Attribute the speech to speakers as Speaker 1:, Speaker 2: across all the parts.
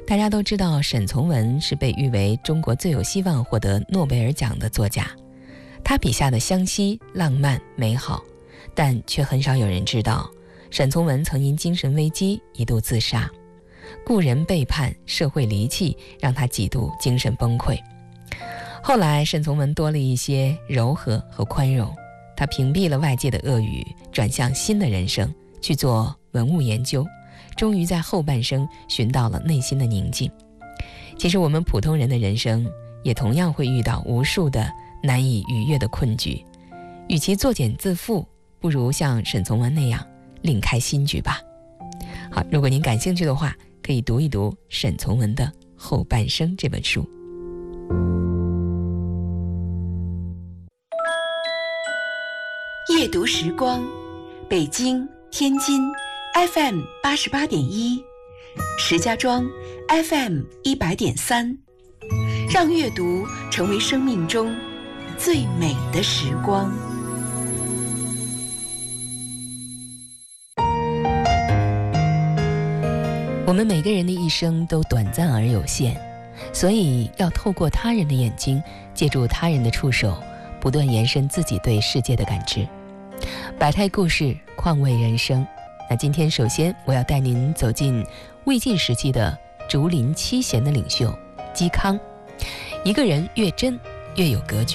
Speaker 1: 大家都知道沈从文是被誉为中国最有希望获得诺贝尔奖的作家，他笔下的湘西浪漫美好，但却很少有人知道沈从文曾因精神危机一度自杀，故人背叛，社会离弃，让他几度精神崩溃。后来沈从文多了一些柔和和宽容，他屏蔽了外界的恶语，转向新的人生，去做文物研究，终于在后半生寻到了内心的宁静。其实我们普通人的人生也同样会遇到无数的难以逾越的困局，与其作茧自缚，不如像沈从文那样另开新局吧。好，如果您感兴趣的话，可以读一读沈从文的《后半生》这本书。
Speaker 2: 夜读时光，北京、天津 FM 88.1，石家庄 FM 100.3，让阅读成为生命中最美的时光。
Speaker 1: 我们每个人的一生都短暂而有限，所以要透过他人的眼睛，借助他人的触手，不断延伸自己对世界的感知。百态故事，况味人生。那今天首先我要带您走进魏晋时期的竹林七贤的领袖嵇康。一个人越真，越有格局。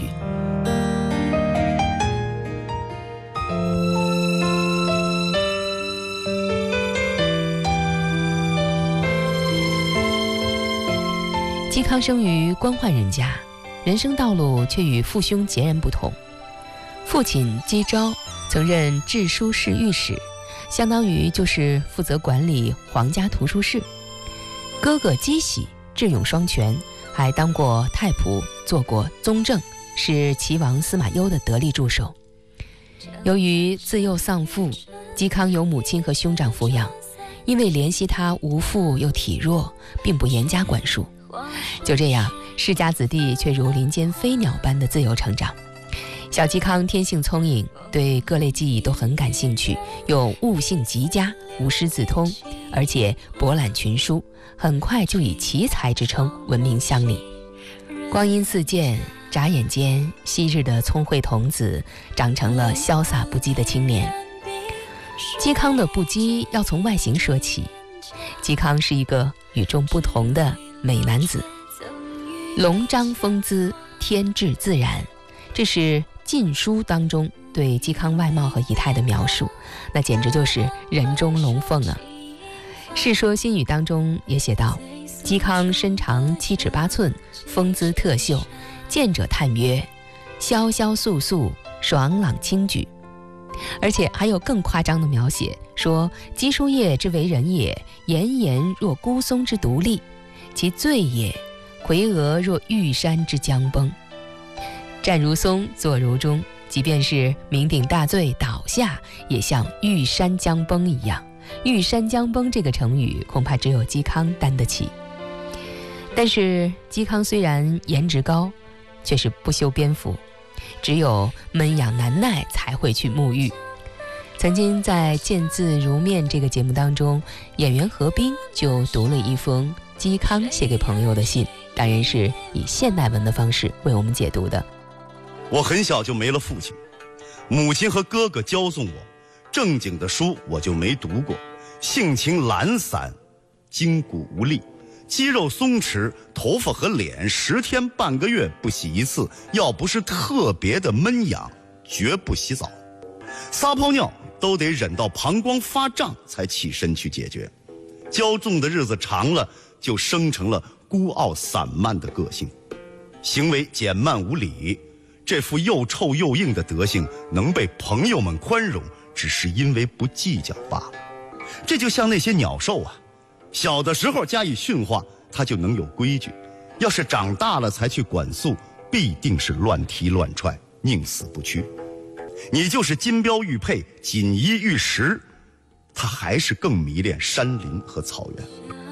Speaker 1: 嵇康生于官宦人家，人生道路却与父兄截然不同。父亲嵇昭曾任治书侍御史，相当于就是负责管理皇家图书室。哥哥嵇喜智勇双全，还当过太仆，做过宗正，是齐王司马攸的得力助手。由于自幼丧父，嵇康由母亲和兄长抚养，因为怜惜他无父又体弱，并不严加管束。就这样，世家子弟却如林间飞鸟般的自由成长。小嵇康天性聪颖，对各类技艺都很感兴趣，又悟性极佳，无师自通，而且博览群书，很快就以奇才之称闻名乡里。光阴似箭，眨眼间，昔日的聪慧童子长成了潇洒不羁的青年。嵇康的不羁要从外形说起。嵇康是一个与众不同的美男子，龙章风姿，天质自然，这是《晋书》当中对嵇康外貌和仪态的描述，那简直就是人中龙凤啊。《世说新语》当中也写道，嵇康身长7尺8寸，风姿特秀，见者叹曰：潇潇肃肃，爽朗清举。而且还有更夸张的描写，说嵇叔夜之为人也，炎炎若孤松之独立，其醉也，夔峨若玉山之将崩。站如松，坐如钟，即便是酩酊大醉倒下，也像玉山将崩一样。玉山将崩这个成语恐怕只有嵇康担得起。但是嵇康虽然颜值高，却是不修边幅，只有闷痒难耐才会去沐浴。曾经在《见字如面》这个节目当中，演员何冰就读了一封嵇康写给朋友的信，当然是以现代文的方式为我们解读的。
Speaker 3: 我很小就没了父亲，母亲和哥哥教诵我，正经的书我就没读过，性情懒散，筋骨无力，肌肉松弛，头发和脸10天半个月不洗一次，要不是特别的闷痒，绝不洗澡，撒泡尿都得忍到膀胱发胀才起身去解决。骄纵的日子长了，就生成了孤傲散漫的个性，行为减慢无礼。这副又臭又硬的德性能被朋友们宽容，只是因为不计较罢了。这就像那些鸟兽啊，小的时候加以驯化，它就能有规矩；要是长大了才去管束，必定是乱踢乱踹，宁死不屈。你就是金标玉佩，锦衣玉食，他还是更迷恋山林和草原。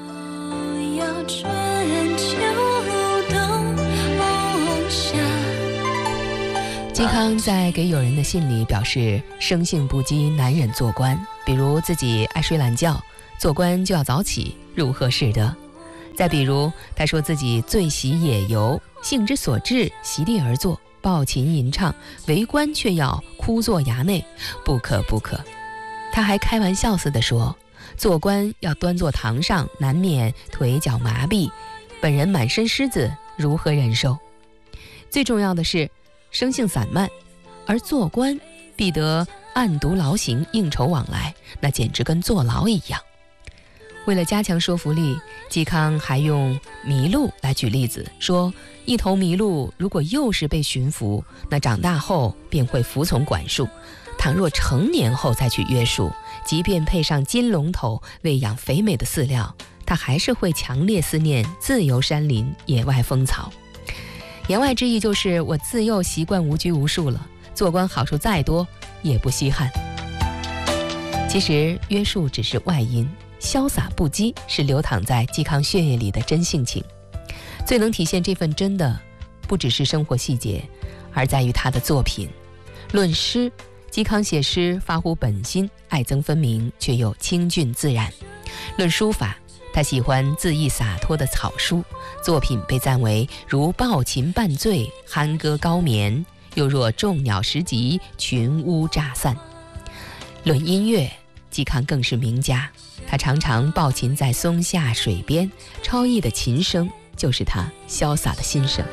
Speaker 1: 嵇康在给友人的信里表示，生性不羁，难忍做官，比如自己爱睡懒觉，做官就要早起，如何使得？ 再比如，他说自己最喜野游，兴之所至，席地而坐，抱琴吟唱，为官却要枯坐衙内，不可不可。他还开玩笑似的说，做官要端坐堂上，难免腿脚麻痹，本人满身虱子，如何忍受？最重要的是，生性散漫，而做官必得暗读劳形，应酬往来，那简直跟坐牢一样。为了加强说服力，嵇康还用麋鹿来举例子，说一头麋鹿如果幼时被驯服，那长大后便会服从管束；倘若成年后再去约束，即便配上金龙头，喂养肥美的饲料，它还是会强烈思念自由山林、野外风草。言外之意就是，我自幼习惯无拘无束了，做官好处再多也不稀罕。其实约束只是外因，潇洒不羁是流淌在嵇康血液里的真性情。最能体现这份真的，不只是生活细节，而在于他的作品。论诗，嵇康写诗发乎本心，爱憎分明，却又清俊自然。论书法，他喜欢恣意洒脱的草书，作品被赞为如抱琴伴醉，酣歌高眠，又若众鸟时集，群乌乍散。论音乐，嵇康更是名家，他常常抱琴在松下水边，超逸的琴声就是他潇洒的心声。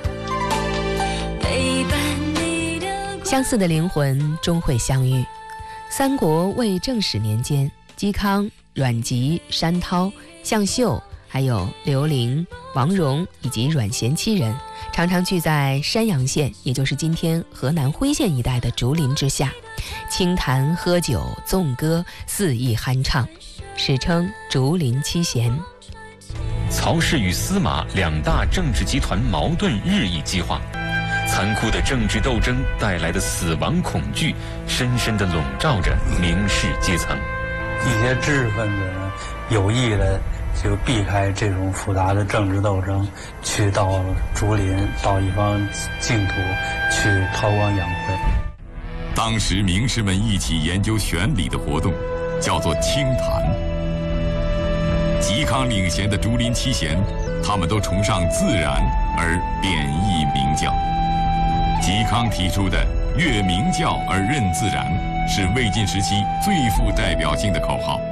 Speaker 1: 相似的灵魂终会相遇。三国魏正始年间，嵇康、阮籍、山涛、向秀，还有刘伶、王戎以及阮咸七人，常常聚在山阳县，也就是今天河南辉县一带的竹林之下，清谈喝酒纵歌，肆意酣畅，史称竹林七贤。
Speaker 4: 曹氏与司马两大政治集团矛盾日益激化，残酷的政治斗争带来的死亡恐惧，深深地笼罩着名士阶层。
Speaker 5: 一些知识分子有意的就避开这种复杂的政治斗争，去到竹林，到一方净土去韬光养晦。
Speaker 6: 当时名士们一起研究玄理的活动，叫做清谈。嵇康领衔的竹林七贤，他们都崇尚自然而贬义明教。嵇康提出的“越明教而任自然”，是魏晋时期最富代表性的口号。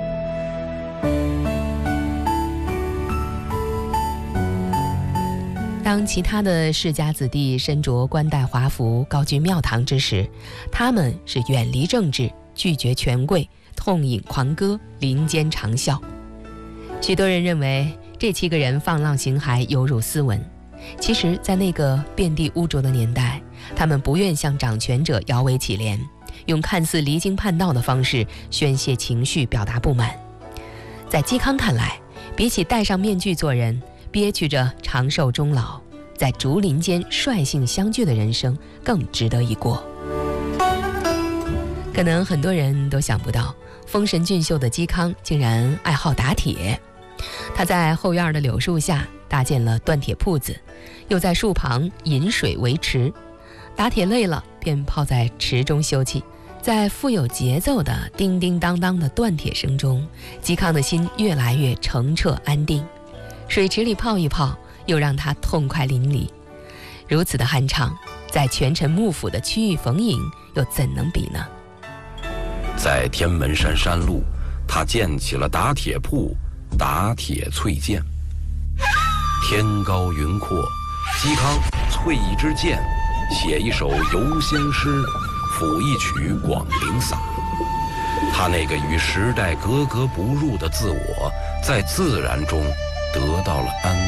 Speaker 1: 当其他的世家子弟身着冠带华服，高居庙堂之时，他们是远离政治，拒绝权贵，痛饮狂歌，林间长啸。许多人认为这7个人放浪形骸，有辱斯文。其实在那个遍地污浊的年代，他们不愿向掌权者摇尾乞怜，用看似离经叛道的方式宣泄情绪，表达不满。在嵇康看来，比起戴上面具做人，憋屈着长寿终老，在竹林间率性相聚的人生更值得一过。可能很多人都想不到，丰神俊秀的嵇康竟然爱好打铁。他在后院的柳树下搭建了锻铁铺子，又在树旁引水为池，打铁累了便泡在池中休憩。在富有节奏的叮叮当当的锻铁声中，嵇康的心越来越澄澈安定。水池里泡一泡，又让他痛快淋漓。如此的酣畅，在权臣幕府的区域逢迎，又怎能比呢？
Speaker 7: 在天门山山路，他建起了打铁铺，打铁淬剑。天高云阔，嵇康淬一支剑，写一首游仙诗，抚一曲广陵散。他那个与时代格格不入的自我，在自然中得到了安